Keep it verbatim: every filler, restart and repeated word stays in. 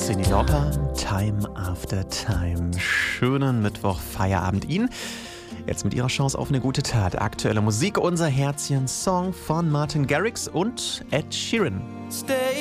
Cyndi Lauper, Time After Time. Schönen Mittwoch, Feierabend Ihnen. Jetzt mit Ihrer Chance auf eine gute Tat. Aktuelle Musik, unser Herzchen-Song von Martin Garrix und Ed Sheeran. Stay